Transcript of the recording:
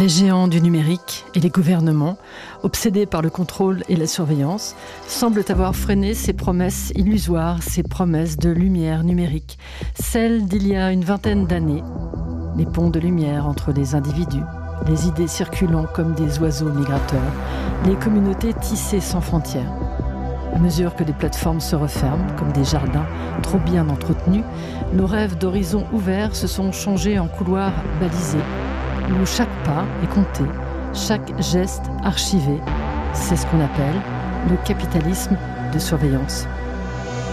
Les géants du numérique et les gouvernements, obsédés par le contrôle et la surveillance, semblent avoir freiné ces promesses illusoires, ces promesses de lumière numérique, celles d'il y a une vingtaine d'années. Les ponts de lumière entre les individus, les idées circulant comme des oiseaux migrateurs, les communautés tissées sans frontières. À mesure que les plateformes se referment, comme des jardins trop bien entretenus, nos rêves d'horizons ouverts se sont changés en couloirs balisés, où chaque pas est compté, chaque geste archivé. C'est ce qu'on appelle le capitalisme de surveillance.